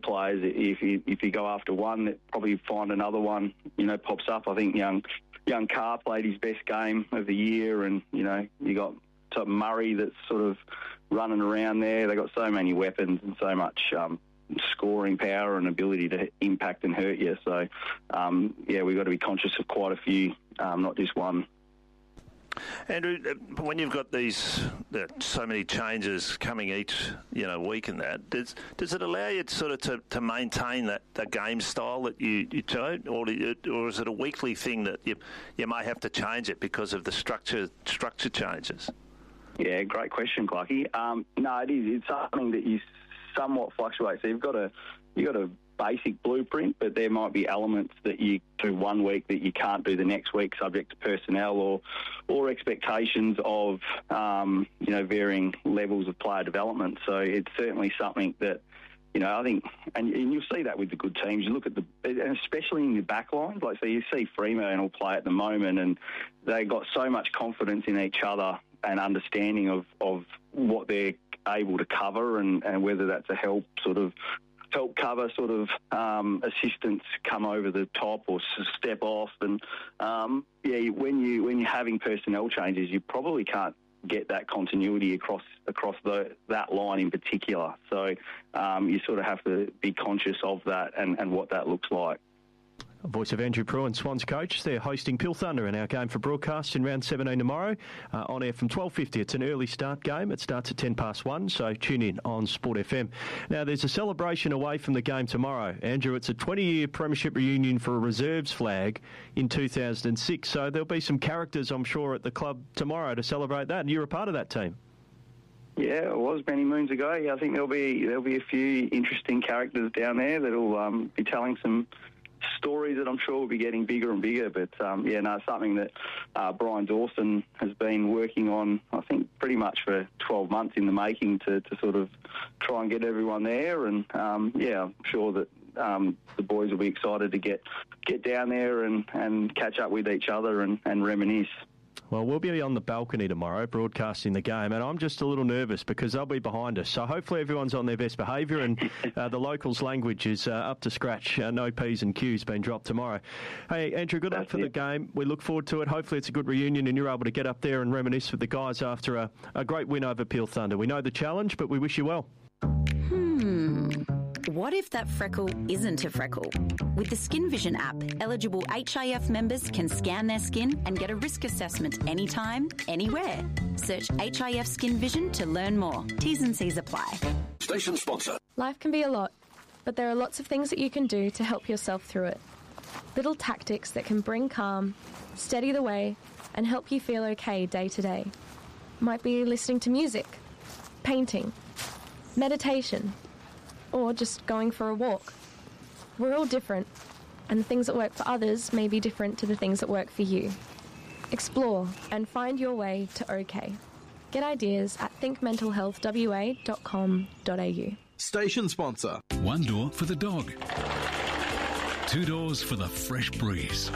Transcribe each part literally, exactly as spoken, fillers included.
players, if you, if you go after one, that probably find another one, you know, pops up. I think young young Carr played his best game of the year, and, you know, you got Murray that's sort of running around there. They've got so many weapons and so much um, scoring power and ability to impact and hurt you. So, um, yeah, we've got to be conscious of quite a few, um, not just one. Andrew, when you've got these uh, so many changes coming each you know week and that, does does it allow you to sort of to, to maintain that the game style that you, you don't, or or is it a weekly thing that you you may have to change it because of the structure structure changes? Yeah, great question, Clarky. Um, no, it is. It's something that you somewhat fluctuate. So you've got a you've got a basic blueprint, but there might be elements that you do one week that you can't do the next week, subject to personnel or or expectations of um, you know varying levels of player development. So it's certainly something that you know I think, and, and you'll see that with the good teams. You look at the, and especially in the back lines, like so you see Fremantle play at the moment, and they got so much confidence in each other and understanding of of what they're able to cover, and, and whether that's a help sort of. help cover sort of um, assistance come over the top or step off, and um, yeah, when you when you're having personnel changes, you probably can't get that continuity across across the that line in particular. So um, you sort of have to be conscious of that and, and what that looks like. Voice of Andrew Pruitt, Swans coach. They're hosting Peel Thunder in our game for broadcast in round seventeen tomorrow. Uh, on air from twelve fifty. It's an early start game. It starts at ten past one, so tune in on Sport F M. Now, there's a celebration away from the game tomorrow. Andrew, it's a twenty-year premiership reunion for a reserves flag in two thousand six, so there'll be some characters, I'm sure, at the club tomorrow to celebrate that, and you're a part of that team. Yeah, it was many moons ago. Yeah, I think there'll be there'll be a few interesting characters down there that'll um, be telling some stories that I'm sure will be getting bigger and bigger. But, um, yeah, no, something that uh, Brian Dawson has been working on, I think, pretty much for twelve months in the making to, to sort of try and get everyone there. And, um, yeah, I'm sure that um, the boys will be excited to get get down there and, and catch up with each other and, and reminisce. Well, we'll be on the balcony tomorrow broadcasting the game, and I'm just a little nervous because they'll be behind us. So hopefully everyone's on their best behaviour and uh, the locals' language is uh, up to scratch. Uh, no P's and Q's being dropped tomorrow. Hey, Andrew, good luck for the game. We look forward to it. Hopefully it's a good reunion and you're able to get up there and reminisce with the guys after a, a great win over Peel Thunder. We know the challenge, but we wish you well. Hmm... What if that freckle isn't a freckle? With the Skin Vision app, eligible H I F members can scan their skin and get a risk assessment anytime, anywhere. Search H I F Skin Vision to learn more. T's and C's apply. Station sponsor. Life can be a lot, but there are lots of things that you can do to help yourself through it. Little tactics that can bring calm, steady the way, and help you feel okay day to day. Might be listening to music, painting, meditation, or just going for a walk. We're all different, and the things that work for others may be different to the things that work for you. Explore and find your way to OK. Get ideas at think mental health w a dot com dot a u. Station sponsor. One door for the dog. Two doors for the fresh breeze.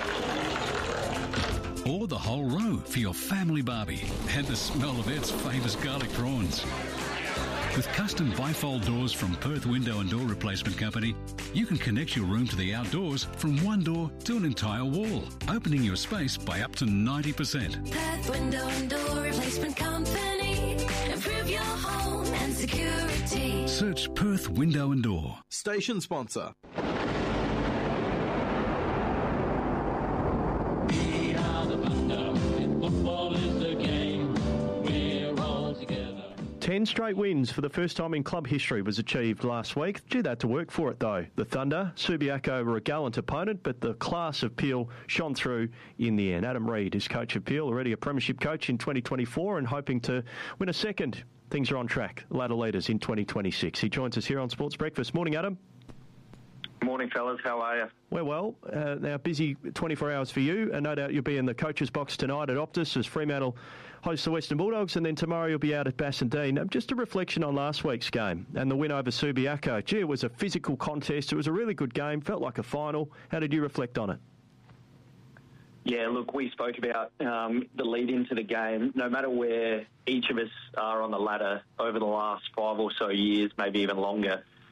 Or the whole row for your family barbie and the smell of Ed's famous garlic prawns. With custom bifold doors from Perth Window and Door Replacement Company, you can connect your room to the outdoors from one door to an entire wall, opening your space by up to ninety percent. Perth Window and Door Replacement Company. Improve your home and security. Search Perth Window and Door. Station sponsor. We are the Thunder, and football is the game. We're all together. Ten straight wins for the first time in club history was achieved last week. Gee, they had to work for it, though. The Thunder, Subiaco were a gallant opponent, but the class of Peel shone through in the end. Adam Reid is coach of Peel, already a premiership coach in twenty twenty-four and hoping to win a second. Things are on track. Ladder leaders in twenty twenty-six. He joins us here on Sports Breakfast. Morning, Adam. Morning, fellas. How are you? We're well. Uh, now, busy twenty-four hours for you, and no doubt you'll be in the coach's box tonight at Optus as Fremantle hosts the Western Bulldogs, and then tomorrow you'll be out at Bassendean. Just a reflection on last week's game and the win over Subiaco. Gee, it was a physical contest. It was a really good game. Felt like a final. How did you reflect on it? Yeah, look, we spoke about um, the lead into the game. No matter where each of us are on the ladder over the last five or so years, maybe even longer,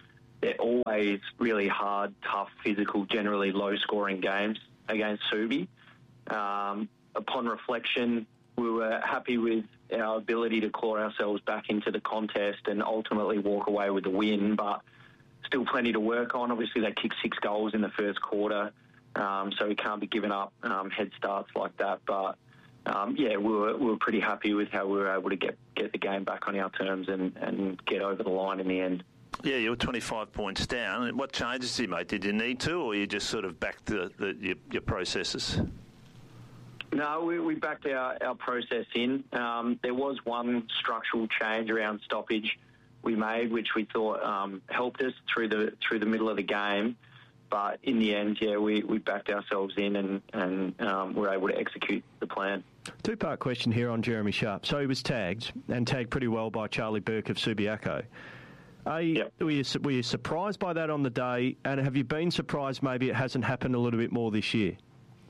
they're always really hard, tough, physical, generally low-scoring games against Subi. Um, upon reflection, we were happy with our ability to claw ourselves back into the contest and ultimately walk away with the win, but still plenty to work on. Obviously, they kicked six goals in the first quarter, um, so we can't be giving up um, head starts like that. But, um, yeah, we were, we were pretty happy with how we were able to get, get the game back on our terms and, and get over the line in the end. Yeah, you were twenty-five points down. What changes did you make? Did you need to, or you just sort of backed the, the, your, your processes? No, we, we backed our, our process in. Um, there was one structural change around stoppage we made, which we thought um, helped us through the through the middle of the game. But in the end, yeah, we, we backed ourselves in and, and um, were able to execute the plan. Two-part question here on Jeremy Sharp. So he was tagged, and tagged pretty well by Charlie Burke of Subiaco. Are you, yep. were, you, were you surprised by that on the day, and have you been surprised maybe it hasn't happened a little bit more this year?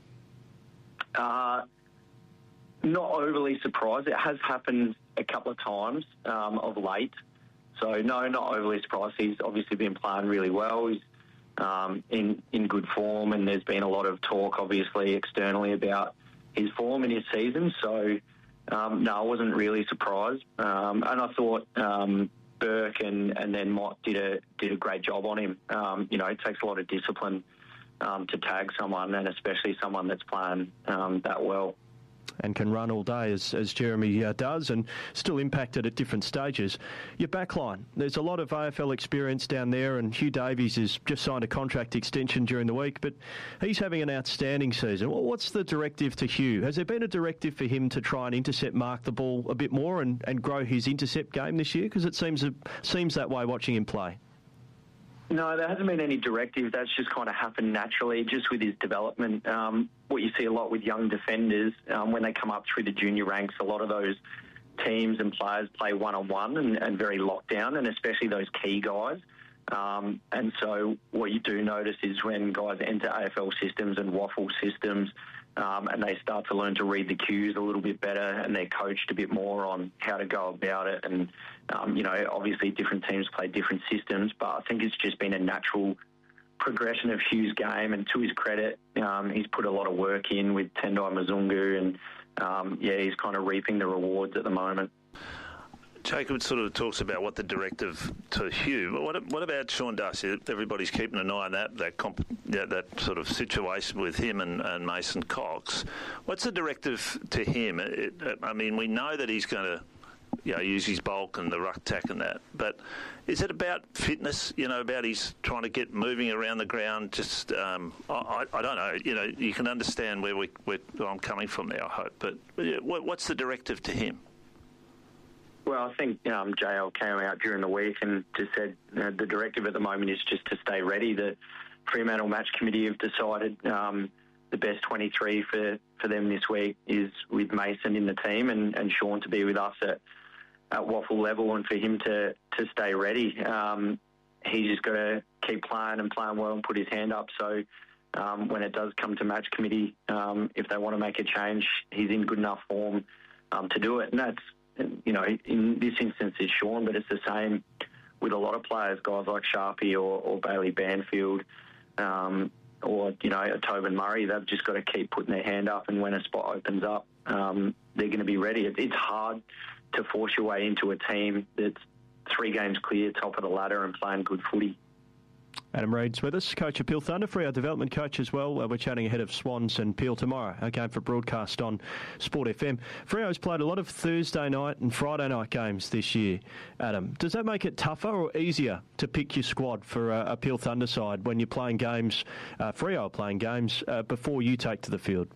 Uh, not overly surprised. It has happened a couple of times um, of late. So, no, not overly surprised. He's obviously been playing really well. He's um, in, in good form, and there's been a lot of talk, obviously, externally about his form in his season. So, um, no, I wasn't really surprised. Um, and I thought um, Burke and, and then Mott did a, did a great job on him. Um, you know, it takes a lot of discipline Um, to tag someone, and especially someone that's playing um, that well. And can run all day, as, as Jeremy uh, does, and still impacted at different stages. Your backline, there's a lot of A F L experience down there, and Hugh Davies has just signed a contract extension during the week, but he's having an outstanding season. Well, what's the directive to Hugh? Has there been a directive for him to try and intercept Mark the ball a bit more and, and grow his intercept game this year? Because it seems, seems that way watching him play. No, there hasn't been any directive. That's just kind of happened naturally, just with his development. Um, what you see a lot with young defenders, um, when they come up through the junior ranks, a lot of those teams and players play one-on-one and, and very locked down, and especially those key guys. Um, and so what you do notice is when guys enter A F L systems and waffle systems, um, and they start to learn to read the cues a little bit better, and they're coached a bit more on how to go about it. And, um, you know, obviously different teams play different systems, but I think it's just been a natural progression of Hugh's game. And to his credit, um, he's put a lot of work in with Tendai Mzungu, and, um, yeah, he's kind of reaping the rewards at the moment. Jacob sort of talks about what the directive to Hugh, but what, what about Sean Darcy? Everybody's keeping an eye on that that, comp, that, that sort of situation with him and, and Mason Cox. What's the directive to him? It, I mean, we know that he's going to, you know, use his bulk and the ruck tack and that, but is it about fitness, you know, about he's trying to get moving around the ground? Just, um, I, I don't know, you know, you can understand where, we, where I'm coming from there, I hope, but what, what's the directive to him? Well, I think um, J L came out during the week and just said uh, the directive at the moment is just to stay ready. The Fremantle Match Committee have decided um, the best twenty-three for, for them this week is with Mason in the team and, and Sean to be with us at, at waffle level, and for him to, to stay ready. Um, he's just got to keep playing and playing well and put his hand up. So um, when it does come to Match Committee, um, if they want to make a change, he's in good enough form um, to do it. And that's, you know, in this instance it's Sean, but it's the same with a lot of players, guys like Sharpie or, or Bailey Banfield um, or, you know, Tobin Murray. They've just got to keep putting their hand up, and when a spot opens up, um, they're going to be ready. It, it's hard to force your way into a team that's three games clear, top of the ladder, and playing good footy. Adam Reid's with us, coach of Peel Thunder, for our development coach as well. Uh, we're chatting ahead of Swans and Peel tomorrow, a game for broadcast on Sport F M. Freo's played a lot of Thursday night and Friday night games this year, Adam. Does that make it tougher or easier to pick your squad for a, a Peel Thunder side when you're playing games, uh, Freo playing games, uh, before you take to the field?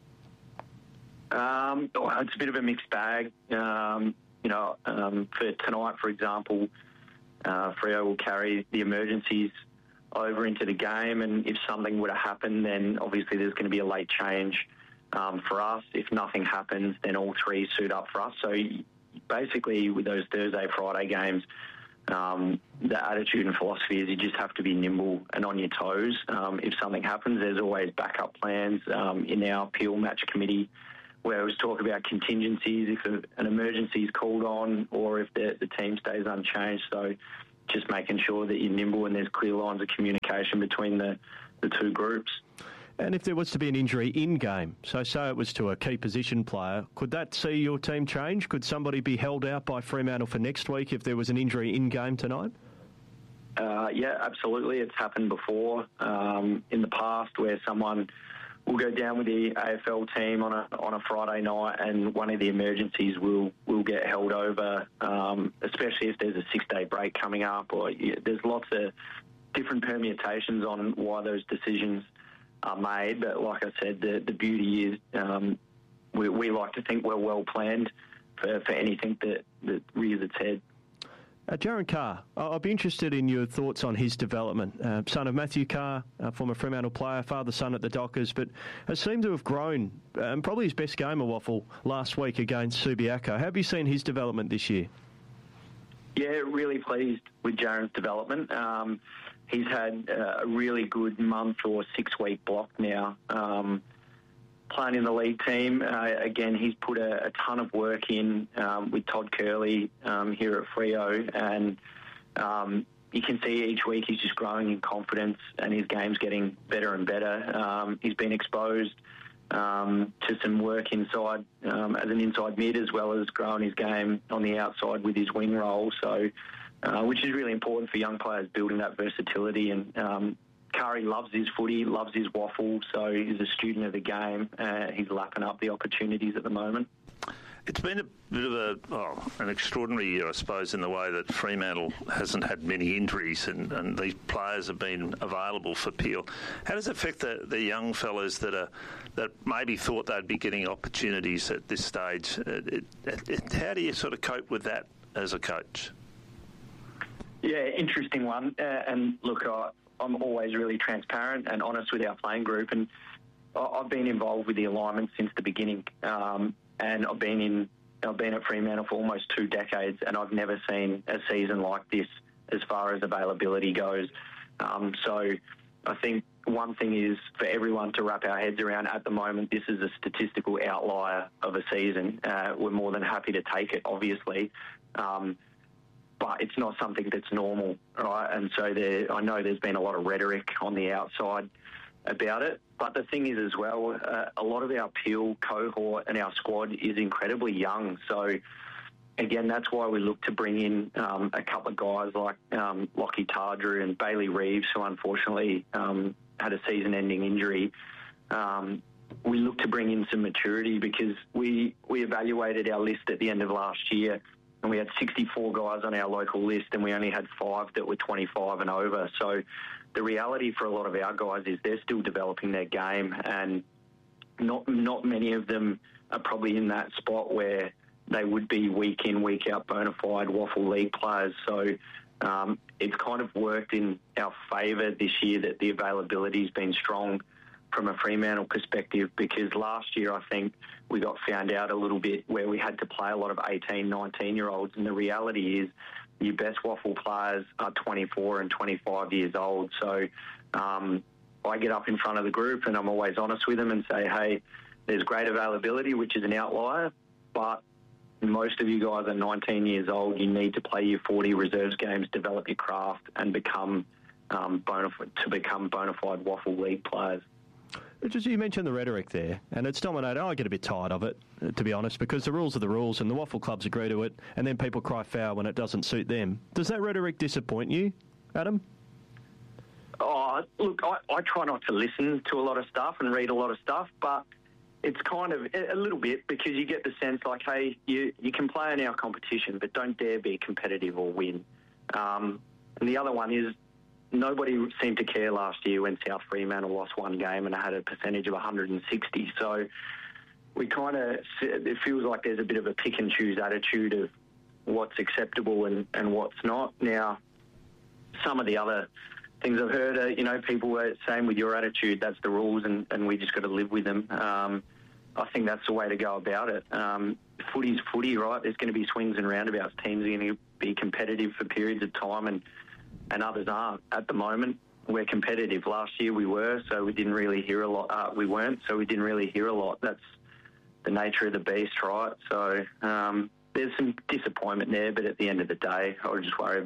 Um, oh, it's a bit of a mixed bag. Um, you know, um, for tonight, for example, uh, Freo will carry the emergencies over into the game, and if something were to happen, then obviously there's going to be a late change um, for us. If nothing happens, then all three suit up for us. So basically with those Thursday, Friday games, um, the attitude and philosophy is you just have to be nimble and on your toes. Um, if something happens, there's always backup plans um, in our Peel Match Committee, where we talk about contingencies if a, an emergency is called on or if the, the team stays unchanged. So just making sure that you're nimble and there's clear lines of communication between the, the two groups. And if there was to be an injury in-game, so say it was to a key position player, could that see your team change? Could somebody be held out by Fremantle for next week if there was an injury in-game tonight? Uh, yeah, absolutely. It's happened before um, in the past where someone will go down with the A F L team on a on a Friday night and one of the emergencies will, will get held over, um, especially if there's a six-day break coming up. Or yeah, there's lots of different permutations on why those decisions are made. But like I said, the, the beauty is um, we, we like to think we're well planned for, for anything that, that rears its head. Uh, Jaron Carr, I'd be interested in your thoughts on his development. Uh, son of Matthew Carr, uh, former Fremantle player, father, son at the Dockers, but has seemed to have grown, and um, probably his best game of waffle last week against Subiaco. How have you seen his development this year? Yeah, really pleased with Jaron's development. Um, he's had uh, a really good month or six-week block now. Um, playing in the league team, uh, again, he's put a, a ton of work in um, with Todd Curley um, here at Freo, and um, you can see each week he's just growing in confidence and his game's getting better and better. Um, he's been exposed um, to some work inside um, as an inside mid, as well as growing his game on the outside with his wing role, so uh, which is really important for young players, building that versatility. And um, Kari loves his footy, loves his waffle, so he's a student of the game. Uh, he's lapping up the opportunities at the moment. It's been a bit of a, oh, an extraordinary year, I suppose, in the way that Fremantle hasn't had many injuries and, and these players have been available for Peel. How does it affect the, the young fellas that are that maybe thought they'd be getting opportunities at this stage? It, it, it, how do you sort of cope with that as a coach? Yeah, interesting one. Uh, and look, I, I'm always really transparent and honest with our playing group, and I've been involved with the alignment since the beginning. Um, and I've been in, I've been at Fremantle for almost two decades, and I've never seen a season like this as far as availability goes. Um, so I think one thing is for everyone to wrap our heads around at the moment, this is a statistical outlier of a season. Uh, we're more than happy to take it, obviously. Um, but it's not something that's normal, right? And so there, I know there's been a lot of rhetoric on the outside about it. But the thing is as well, uh, a lot of our Peel cohort and our squad is incredibly young. So, again, that's why we look to bring in um, a couple of guys like um, Lockie Tardrew and Bailey Reeves, who unfortunately um, had a season-ending injury. Um, we look to bring in some maturity because we, we evaluated our list at the end of last year, and we had sixty-four guys on our local list, and we only had five that were twenty-five and over. So the reality for a lot of our guys is they're still developing their game, and not not many of them are probably in that spot where they would be week in, week out bona fide waffle league players. So um, it's kind of worked in our favour this year that the availability has been strong from a Fremantle perspective, because last year I think we got found out a little bit where we had to play a lot of eighteen, nineteen-year-olds, and the reality is your best waffle players are twenty-four and twenty-five years old. So um, I get up in front of the group and I'm always honest with them and say, hey, there's great availability, which is an outlier, but most of you guys are nineteen years old. You need to play your forty reserves games, develop your craft, and become um, bona fide, to become bona fide waffle league players. Just, you mentioned the rhetoric there, and it's dominated. I get a bit tired of it, to be honest, because the rules are the rules, and the waffle clubs agree to it, and then people cry foul when it doesn't suit them. Does that rhetoric disappoint you, Adam? Oh, look, I, I try not to listen to a lot of stuff and read a lot of stuff, but it's kind of a little bit, because you get the sense like, hey, you, you can play in our competition, but don't dare be competitive or win. Um, and the other one is, nobody seemed to care last year when South Fremantle lost one game and had a percentage of one hundred sixty. So we kind of, it feels like there's a bit of a pick and choose attitude of what's acceptable and, and what's not. Now, some of the other things I've heard are, you know, people were saying with your attitude, that's the rules and, and we just got to live with them. Um, I think that's the way to go about it. Um, footy's footy, right? There's going to be swings and roundabouts. Teams are going to be competitive for periods of time, and and others aren't. At the moment, we're competitive. Last year we were, so we didn't really hear a lot. Uh, we weren't, so we didn't really hear a lot. That's the nature of the beast, right? So um, there's some disappointment there, but at the end of the day, I would just worry about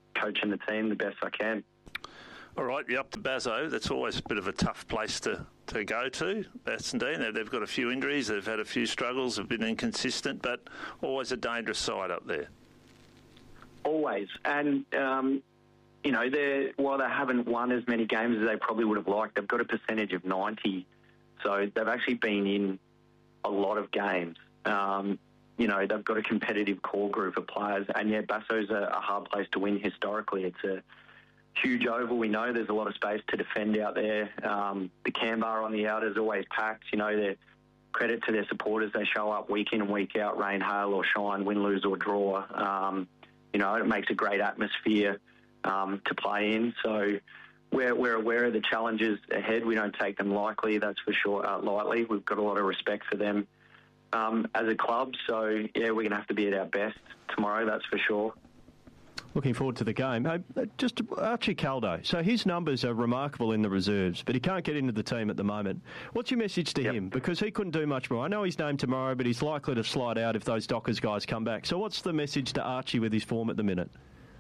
coaching the team the best I can. All right, you're up to Bazzo. That's always a bit of a tough place to, to go to, Bassendean. They've got a few injuries, they've had a few struggles, have been inconsistent, but always a dangerous side up there. Always. And, um, you know, they're, while they haven't won as many games as they probably would have liked, they've got a percentage of ninety. So they've actually been in a lot of games. Um, you know, they've got a competitive core group of players. And, yeah, Basso's a, a hard place to win historically. It's a huge oval. We know there's a lot of space to defend out there. Um, the Canberra on the outer is always packed. You know, they're credit to their supporters. They show up week in and week out, rain, hail or shine, win, lose or draw. Um, you know, it makes a great atmosphere um, to play in. So we're, we're aware of the challenges ahead. We don't take them lightly, that's for sure, uh, lightly. We've got a lot of respect for them um, as a club. So, yeah, we're going to have to be at our best tomorrow, that's for sure. Looking forward to the game. Hey, just Archie Caldo. So his numbers are remarkable in the reserves, but he can't get into the team at the moment. What's your message to yep. him? Because he couldn't do much more. I know he's named tomorrow, but he's likely to slide out if those Dockers guys come back. So what's the message to Archie with his form at the minute?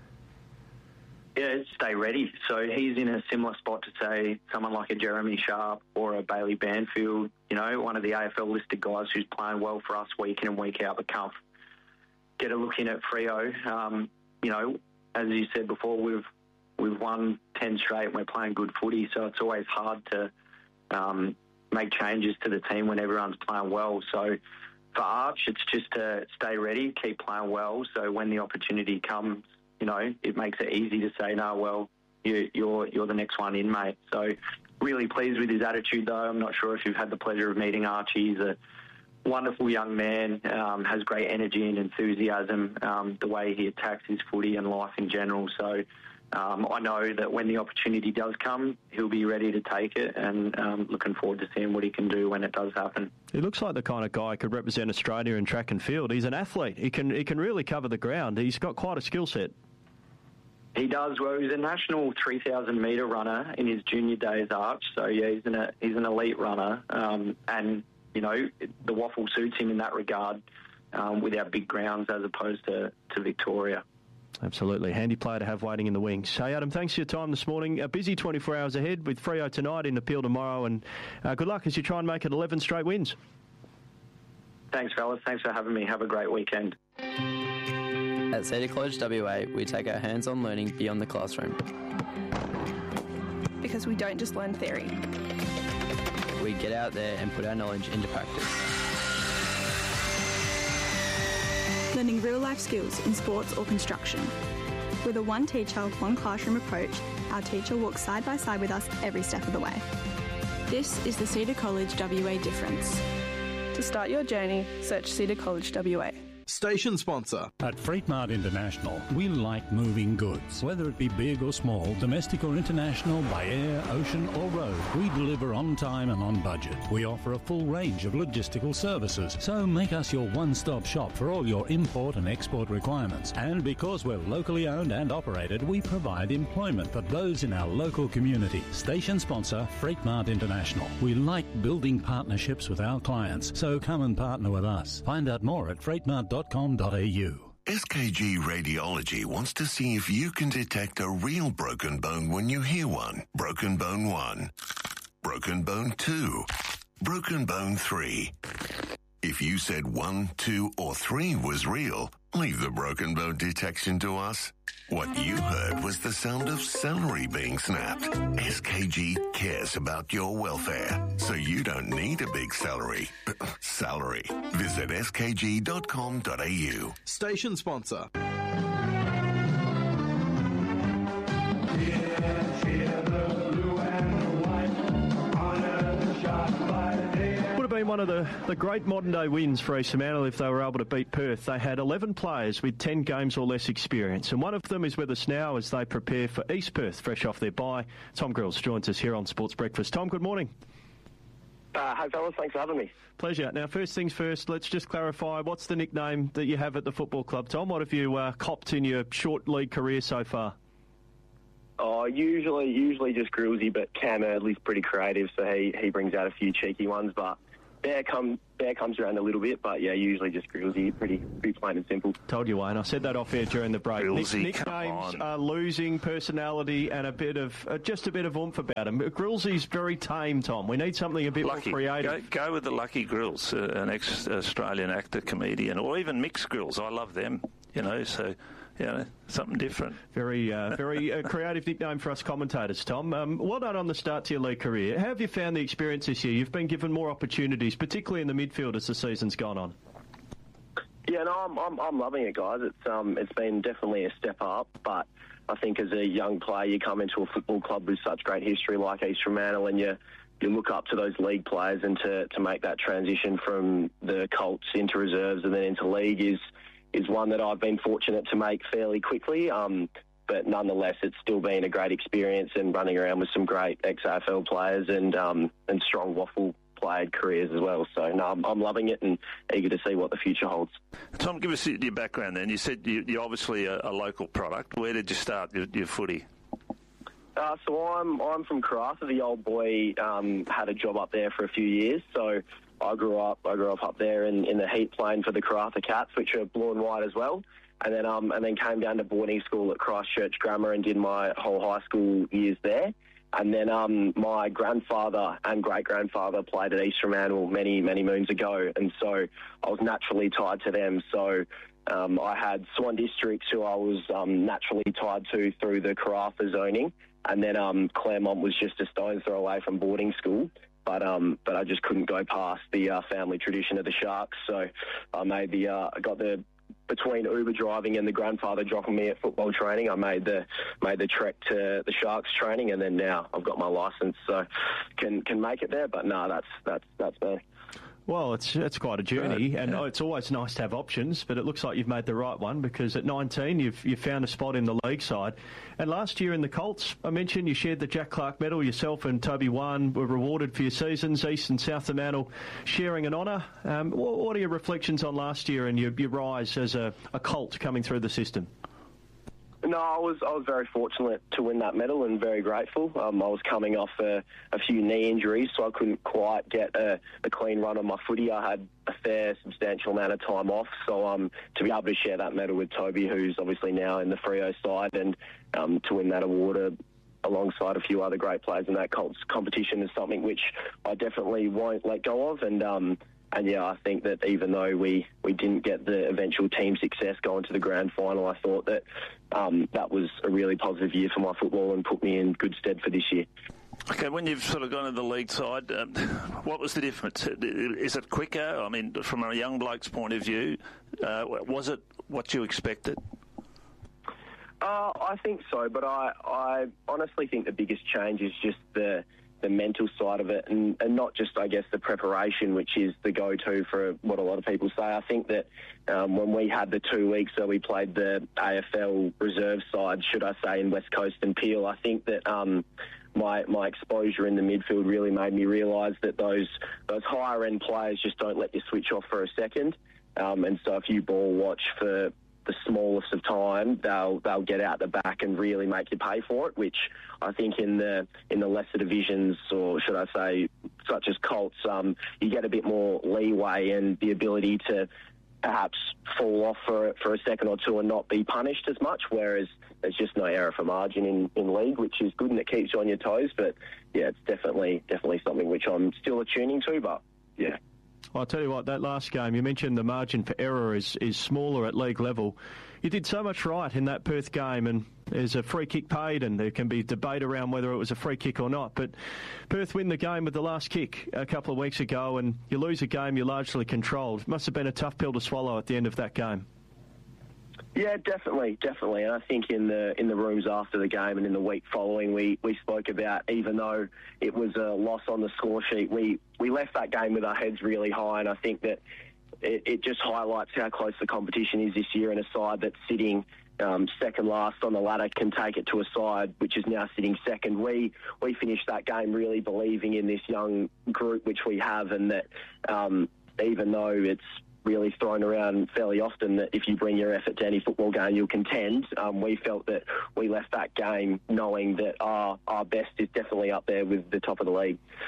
Yeah, stay ready. So he's in a similar spot to, say, someone like a Jeremy Sharp or a Bailey Banfield, you know, one of the A F L-listed guys who's playing well for us week in and week out, but can't get a look in at Freo. Um, you know, as you said before, we've we've won ten straight and we're playing good footy, so it's always hard to um, make changes to the team when everyone's playing well. So for Arch, it's just to stay ready, keep playing well, so when the opportunity comes, you know, it makes it easy to say, no, well, you, you're you're the next one in, mate. So really pleased with his attitude, though. I'm not sure if you've had the pleasure of meeting Archie. He's a wonderful young man, um, has great energy and enthusiasm, um, the way he attacks his footy and life in general. So um, I know that when the opportunity does come, he'll be ready to take it, and um, looking forward to seeing what he can do when it does happen. He looks like the kind of guy who could represent Australia in track and field. He's an athlete. He can he can really cover the ground. He's got quite a skill set. He does. Well, he's a national three thousand metre runner in his junior days, Arch. So, yeah, he's an, he's an elite runner, um, and you know, the waffle suits him in that regard um, with our big grounds as opposed to, to Victoria. Absolutely. Handy player to have waiting in the wings. Hey, Adam, thanks for your time this morning. A busy twenty-four hours ahead with Freo tonight, in Appeal tomorrow, and uh, good luck as you try and make it eleven straight wins. Thanks, fellas. Thanks for having me. Have a great weekend. At Cedar College W A, we take our hands-on learning beyond the classroom. Because we don't just learn theory. We get out there and put our knowledge into practice. Learning real-life skills in sports or construction. With a one teacher, one classroom approach, our teacher walks side by side with us every step of the way. This is the Cedar College W A difference. To start your journey, search Cedar College W A. Station sponsor. At Freight Mart International, we like moving goods. Whether it be big or small, domestic or international, by air, ocean or road, we deliver on time and on budget. We offer a full range of logistical services, so make us your one-stop shop for all your import and export requirements. And because we're locally owned and operated, we provide employment for those in our local community. Station sponsor, Freight Mart International. We like building partnerships with our clients, so come and partner with us. Find out more at freight mart dot com dot a u. S K G Radiology wants to see if you can detect a real broken bone when you hear one. Broken bone one. Broken bone two. Broken bone three. If you said one, two, or three was real, leave the broken bone detection to us. What you heard was the sound of celery being snapped. S K G cares about your welfare, so you don't need a big celery. Salary. Visit s k g dot com dot a u. Station sponsor. Been one of the, the great modern day wins for East Fremantle if they were able to beat Perth. They had eleven players with ten games or less experience, and one of them is with us now as they prepare for East Perth, fresh off their bye. Tom Grills joins us here on Sports Breakfast. Tom, good morning. Uh, hi, fellas. Thanks for having me. Pleasure. Now, first things first, let's just clarify, what's the nickname that you have at the football club, Tom? What have you uh, copped in your short league career so far? Oh, usually, usually just Grillsy, but Cam Erdley's pretty creative, so he, he brings out a few cheeky ones, but Bear, come, bear comes around a little bit, but yeah, usually just Grillsy, pretty, pretty plain and simple. Told you, Wayne. I said that off air during the break. Grillsy, Nick, nicknames are losing personality and a bit of uh, just a bit of oomph about him. Grillsy's very tame, Tom. We need something a bit Lucky. more creative. Go, go with the Lucky Grills, uh, an ex-Australian actor, comedian, or even mixed grills. I love them. You know, so. You know, something different. Very, uh, very uh, creative nickname for us commentators, Tom. Um, well done on the start to your league career. How have you found the experience this year? You've been given more opportunities, particularly in the midfield as the season's gone on. Yeah, no, I'm, I'm, I'm loving it, guys. It's um, it's been definitely a step up, but I think as a young player, you come into a football club with such great history like East Fremantle, and you you look up to those league players, and to, to make that transition from the Colts into reserves and then into league is is one that I've been fortunate to make fairly quickly. Um, but nonetheless, it's still been a great experience, and running around with some great ex-A F L players and um, and strong waffle played careers as well. So, no, I'm, I'm loving it and eager to see what the future holds. Tom, give us your background then. You said you, you're obviously a, a local product. Where did you start your, your footy? Uh, so I'm I'm from Karratha. The old boy um, had a job up there for a few years, so I grew up. I grew up up there in, in the heat playing for the Karratha Cats, which are blue and white as well. And then um and then came down to boarding school at Christchurch Grammar and did my whole high school years there. And then um my grandfather and great grandfather played at East Fremantle many many moons ago, and so I was naturally tied to them. So um, I had Swan Districts, who I was um, naturally tied to through the Karratha zoning, and then um, Claremont was just a stone's throw away from boarding school. But um, but I just couldn't go past the uh, family tradition of the Sharks, so I made the uh, I got the between Uber driving and the grandfather dropping me at football training. I made the made the trek to the Sharks training, and then now I've got my licence, so can can make it there. But no, that's that's that's me. Well, it's it's quite a journey, and yeah. It's always nice to have options, but it looks like you've made the right one, because at nineteen you've you've found a spot in the league side. And last year in the Colts, I mentioned you shared the Jack Clark medal. Yourself and Toby Wan were rewarded for your seasons, East and South Fremantle sharing an honour. Um, what, what are your reflections on last year and your, your rise as a, a Colt coming through the system? No, I was I was very fortunate to win that medal and very grateful. Um, I was coming off a, a few knee injuries, so I couldn't quite get a, a clean run on my footy. I had a fair, substantial amount of time off, so um, to be able to share that medal with Toby, who's obviously now in the Freo side, and um, to win that award uh, alongside a few other great players in that Colts competition is something which I definitely won't let go of. And um, And, yeah, I think that even though we, we didn't get the eventual team success going to the grand final, I thought that um, that was a really positive year for my football and put me in good stead for this year. Okay, when you've sort of gone to the league side, um, what was the difference? Is it quicker? I mean, from a young bloke's point of view, uh, was it what you expected? Uh, I think so, but I, I honestly think the biggest change is just the... the mental side of it, and, and not just, I guess, the preparation, which is the go-to for what a lot of people say. I think that um, when we had the two weeks where we played the A F L reserve side, should I say, in West Coast and Peel, I think that um, my my exposure in the midfield really made me realise that those those higher-end players just don't let you switch off for a second. Um, and so if you ball watch for the smallest of time, they'll they'll get out the back and really make you pay for it, which I think in the in the lesser divisions, or should I say, such as Colts, um, you get a bit more leeway and the ability to perhaps fall off for for a second or two and not be punished as much, whereas there's just no error for margin in, in league, which is good and it keeps you on your toes. But yeah, it's definitely definitely something which I'm still attuning to, but yeah. Well, I'll tell you what, that last game, you mentioned the margin for error is, is smaller at league level. You did so much right in that Perth game, and there's a free kick paid, and there can be debate around whether it was a free kick or not. But Perth win the game with the last kick a couple of weeks ago, and you lose a game you largely controlled. Must have been a tough pill to swallow at the end of that game. Yeah, definitely, definitely. And I think in the in the rooms after the game and in the week following, we, we spoke about, even though it was a loss on the score sheet, we, we left that game with our heads really high. And I think that it, it just highlights how close the competition is this year, and a side that's sitting um, second last on the ladder can take it to a side which is now sitting second. We we finished that game really believing in this young group which we have, and that um, even though it's really thrown around fairly often that if you bring your effort to any football game, you'll contend. Um, we felt that we left that game knowing that our, our best is definitely up there with the top of the league.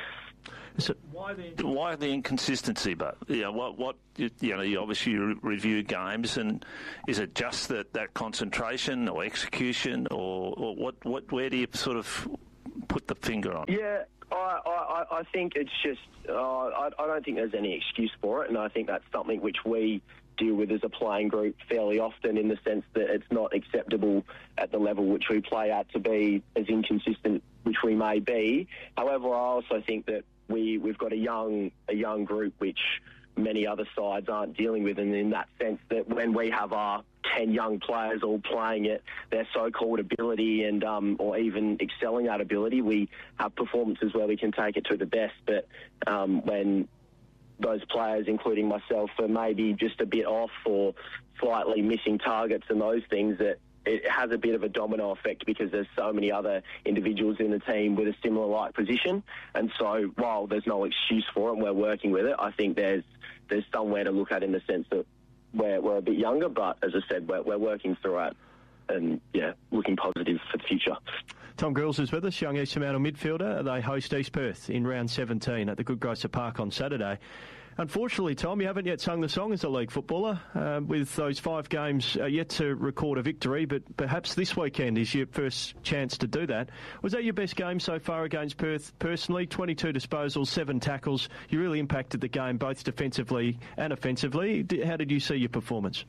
So why the why the inconsistency? But you know, what what you, you know, you obviously re- review games, and is it just that, that concentration or execution, or, or what what where do you sort of put the finger on? Yeah, I I, I think it's just uh, I I don't think there's any excuse for it, and I think that's something which we deal with as a playing group fairly often, in the sense that it's not acceptable at the level which we play at to be as inconsistent which we may be. However, I also think that we we've got a young a young group which many other sides aren't dealing with, and in that sense that when we have our ten young players all playing at their so-called ability and um, or even excelling at ability, we have performances where we can take it to the best. But um, when those players, including myself, are maybe just a bit off or slightly missing targets and those things, that it has a bit of a domino effect, because there's so many other individuals in the team with a similar like position. And so while there's no excuse for it and we're working with it, I think there's there's somewhere to look at, in the sense that we're, we're a bit younger, but as I said, we're, we're working through it and, yeah, looking positive for the future. Tom Grills is with us, young East Fremantle midfielder. They host East Perth in round seventeen at the Goodgrocer Park on Saturday. Unfortunately, Tom, you haven't yet sung the song as a league footballer. Uh, with those five games uh, yet to record a victory, but perhaps this weekend is your first chance to do that. Was that your best game so far against Perth personally? twenty-two disposals, seven tackles. You really impacted the game both defensively and offensively. How did you see your performance?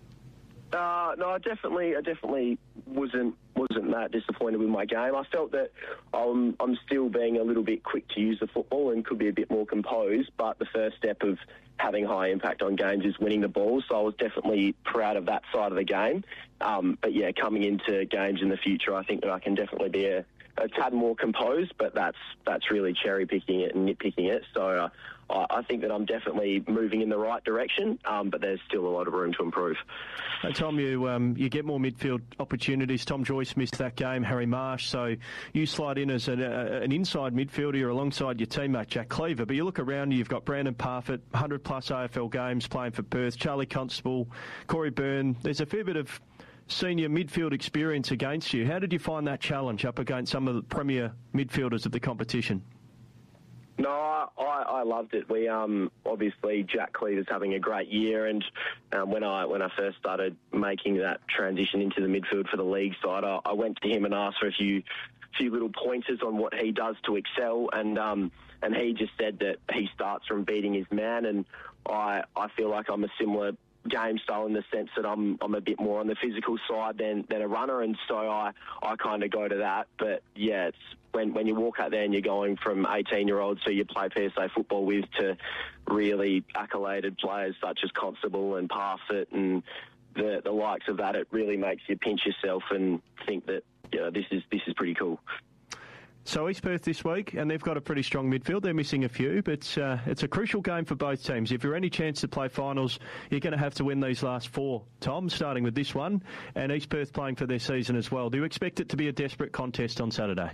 Uh, no, I definitely, I definitely wasn't wasn't that disappointed with my game. I felt that I'm I'm still being a little bit quick to use the football and could be a bit more composed. But the first step of having high impact on games is winning the ball. So I was definitely proud of that side of the game. Um, but yeah, coming into games in the future, I think that I can definitely be a, a tad more composed. But that's that's really cherry picking it and nitpicking it. So. Uh, I think that I'm definitely moving in the right direction, um, but there's still a lot of room to improve. Hey, Tom, you um, you get more midfield opportunities. Tom Joyce missed that game, Harry Marsh, so you slide in as an, uh, an inside midfielder alongside your teammate Jack Cleaver. But you look around you, you've got Brandon Parfitt, one hundred plus A F L games playing for Perth, Charlie Constable, Corey Byrne. There's a fair bit of senior midfield experience against you. How did you find that challenge up against some of the premier midfielders of the competition? No, I, I loved it. We um, obviously Jack Cleaver's having a great year, and um, when I when I first started making that transition into the midfield for the league side, I, I went to him and asked for a few few little pointers on what he does to excel, and um, and he just said that he starts from beating his man, and I I feel like I'm a similar game style in the sense that I'm I'm a bit more on the physical side than, than a runner, and so I, I kind of go to that. But yeah, it's when when you walk out there and you're going from eighteen year olds who you play P S A football with to really accoladed players such as Constable and Parfitt and the the likes of that, it really makes you pinch yourself and think that, you know, this is this is pretty cool. So East Perth this week, and they've got a pretty strong midfield. They're missing a few, but uh, it's a crucial game for both teams. If you're any chance to play finals, you're going to have to win these last four, Tom, starting with this one, and East Perth playing for their season as well. Do you expect it to be a desperate contest on Saturday?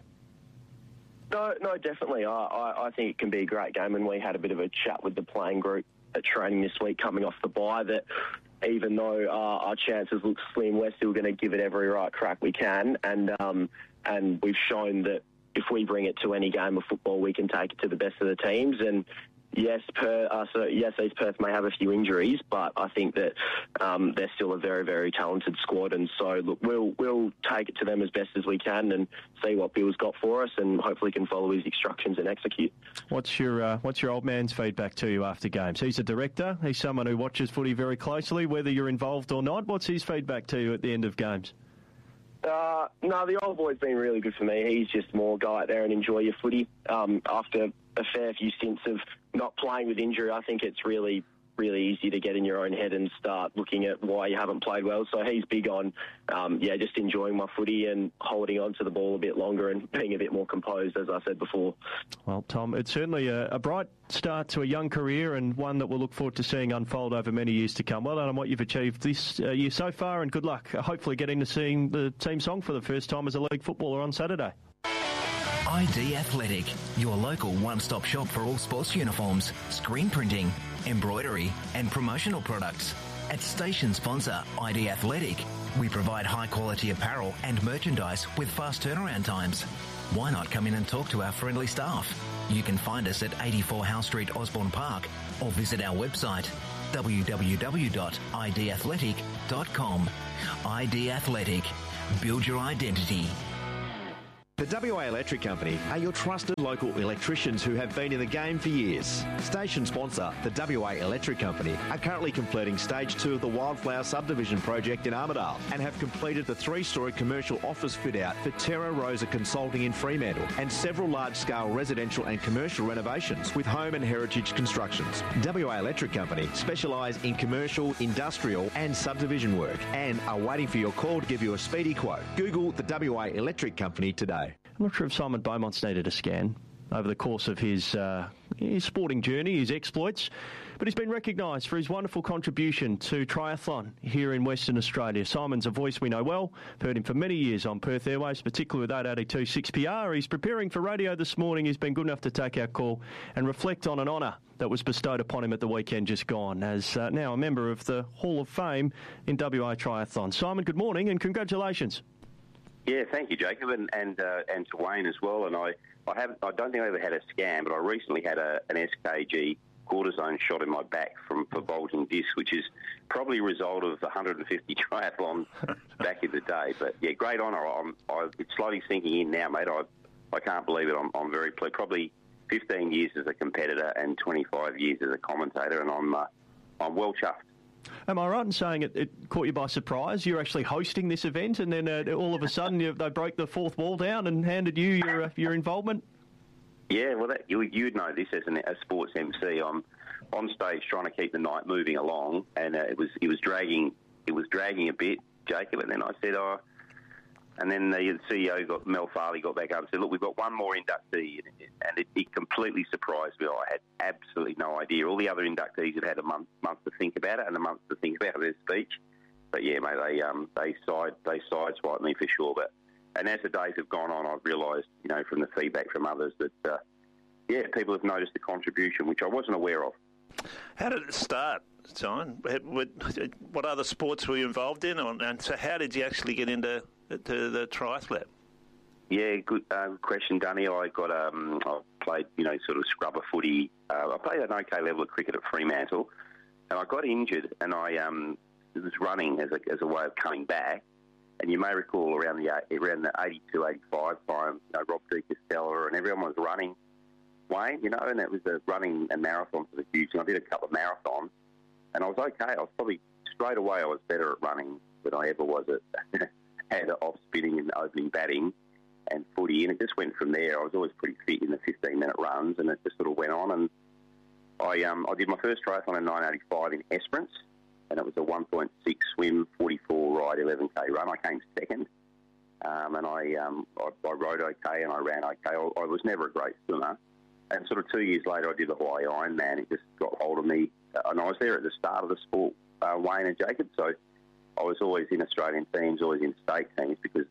No, no, definitely. I, I, I think it can be a great game, and we had a bit of a chat with the playing group at training this week coming off the bye that even though uh, our chances look slim, we're still going to give it every right crack we can, and um, and we've shown that if we bring it to any game of football, we can take it to the best of the teams. And yes, per, uh, so yes, East Perth may have a few injuries, but I think that um, they're still a very, very talented squad. And so, look, we'll we'll take it to them as best as we can and see what Bill's got for us, and hopefully can follow his instructions and execute. What's your uh, what's your old man's feedback to you after games? He's a director. He's someone who watches footy very closely, whether you're involved or not. What's his feedback to you at the end of games? Uh, no, the old boy's been really good for me. He's just more go out there and enjoy your footy. Um, after a fair few stints of not playing with injury, I think it's really, really easy to get in your own head and start looking at why you haven't played well. So he's big on, um, yeah, just enjoying my footy and holding on to the ball a bit longer and being a bit more composed, as I said before. Well, Tom, it's certainly a, a bright start to a young career, and one that we'll look forward to seeing unfold over many years to come. Well done on what you've achieved this uh, year so far, and good luck. Uh, hopefully getting to seeing the team song for the first time as a league footballer on Saturday. I D Athletic, your local one-stop shop for all sports uniforms, screen printing, embroidery and promotional products. At station sponsor I D Athletic, we provide high-quality apparel and merchandise with fast turnaround times. Why not come in and talk to our friendly staff? You can find us at eighty-four Howe Street, Osborne Park, or visit our website w w w dot i d athletic dot com. I D Athletic. Build your identity. The W A Electric Company are your trusted local electricians who have been in the game for years. Station sponsor, the W A Electric Company, are currently completing stage two of the Wildflower Subdivision project in Armidale and have completed the three-storey commercial office fit-out for Terra Rosa Consulting in Fremantle and several large-scale residential and commercial renovations with home and heritage constructions. W A Electric Company specialise in commercial, industrial and subdivision work and are waiting for your call to give you a speedy quote. Google the W A Electric Company today. I'm not sure if Simon Beaumont's needed a scan over the course of his uh, his sporting journey, his exploits, but he's been recognised for his wonderful contribution to triathlon here in Western Australia. Simon's a voice we know well. I've heard him for many years on Perth Airways, particularly with eight eighty-two six P R. He's preparing for radio this morning. He's been good enough to take our call and reflect on an honour that was bestowed upon him at the weekend just gone, as uh, now a member of the Hall of Fame in W A Triathlon. Simon, good morning and congratulations. Yeah, thank you, Jacob, and and, uh, and to Wayne as well. And I, I have I don't think I ever had a scan, but I recently had a, an S K G cortisone shot in my back from for bulging disc, which is probably a result of one hundred fifty triathlons back in the day. But yeah, great honour. I'm I, it's slowly sinking in now, mate. I I can't believe it. I'm I'm very pleased. Probably fifteen years as a competitor and twenty-five years as a commentator, and I'm uh, I'm well chuffed. Am I right in saying it, it caught you by surprise? You're actually hosting this event, and then uh, all of a sudden you, they broke the fourth wall down and handed you your uh, your involvement? Yeah, well, that, you, you'd know this as an, a sports M C. I'm on stage trying to keep the night moving along, and uh, it was it was dragging it was dragging a bit, Jacob. And then I said, oh. And then the C E O, got, Mel Farley, got back up and said, look, we've got one more inductee. And it, it completely surprised me. I had absolutely no idea. All the other inductees had had a month month to think about it and a month to think about their speech. But, yeah, mate, they um they side they sideswiped me for sure. But And as the days have gone on, I've realised, you know, from the feedback from others that, uh, yeah, people have noticed the contribution, which I wasn't aware of. How did it start, Simon? What other sports were you involved in? And so how did you actually get into to the triathlon? Yeah, good uh, question, Dunny. I got um, I played, you know, sort of scrubber footy. Uh, I played at an okay level of cricket at Fremantle, and I got injured, and I um, was running as a as a way of coming back. And you may recall around the around the eighty-two, eighty-five time, you know, Rob De Castella and everyone was running, Wayne, you know, and it was a running and marathons for the huge. And I did a couple of marathons, and I was okay. I was probably straight away I was better at running than I ever was at at off spinning and opening batting and footy, and it just went from there. I was always pretty fit in the fifteen minute runs, and it just sort of went on. And I um I did my first triathlon in nineteen eighty-five in Esperance, and it was a one point six swim, forty-four ride, eleven K run. I came second, um, and I, um, I I rode okay and I ran okay. I, I was never a great swimmer, and sort of two years later I did the Hawaii Ironman. It just got hold of me, and I was there at the start of the sport, uh, Wayne and Jacob. So I was always in Australian teams, always in state teams, because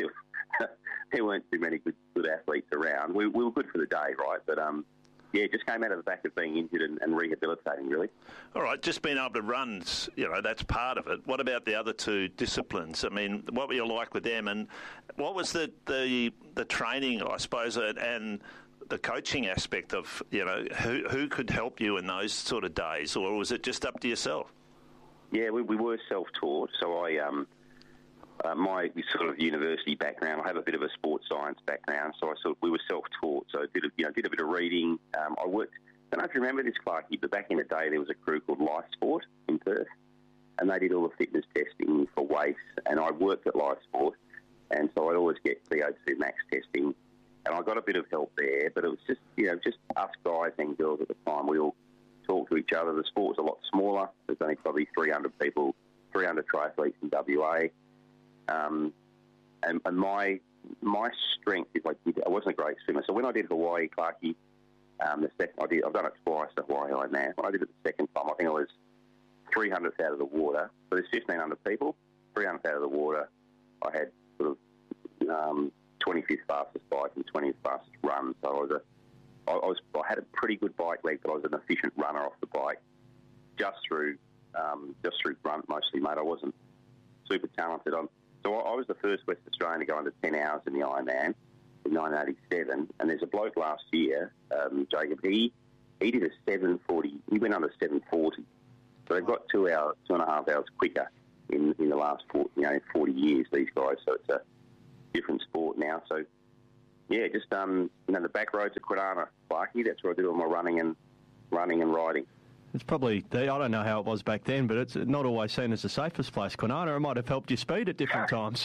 there weren't too many good, good athletes around. We, we were good for the day, right? But um, yeah, it just came out of the back of being injured and, and rehabilitating, really. All right, just being able to run, you know, that's part of it. What about the other two disciplines? I mean, what were you like with them, and what was the the, the training, I suppose, and the coaching aspect of, you know, who who could help you in those sort of days, or was it just up to yourself? Yeah, we, we were self-taught. So I, um, uh, my sort of university background, I have a bit of a sports science background. So I sort of, we were self-taught. So I did a, you know, did a bit of reading. Um, I worked. I don't know if you remember this, Clarkie, but back in the day there was a crew called Life Sport in Perth, and they did all the fitness testing for weights. And I worked at Life Sport, and so I'd always get V O two max testing, and I got a bit of help there. But it was just, you know, just us guys and girls at the time. We all talk to each other. The sport was a lot smaller. There's only probably three hundred people, three hundred triathletes in W A. Um, and, and my my strength is like I wasn't a great swimmer. So when I did Hawaii, Clarkie, um, the second I did, I've done it twice. The Hawaii Ironman. When I did it the second time, I think I was three hundredth out of the water. So there's fifteen hundred people, three hundredth out of the water. I had sort of um, twenty-fifth fastest bike and twentieth fastest run. So I was a I was I had a pretty good bike leg, but I was an efficient runner off the bike, just through um, just through grunt mostly, mate. I wasn't super talented. I'm, so I, I was the first West Australian to go under ten hours in the Ironman, in nineteen eighty-seven, and there's a bloke last year, um, Jacob, he he did a seven forty, he went under seven forty. So they've got two hours, two and a half hours quicker in, in the last four, you know, forty years, these guys. So it's a different sport now. So, yeah, just, um, you know, the back roads of Kwinana, Clarkie, that's where I do all my running and running and riding. It's probably, I don't know how it was back then, but it's not always seen as the safest place, Kwinana. It might have helped you speed at different times.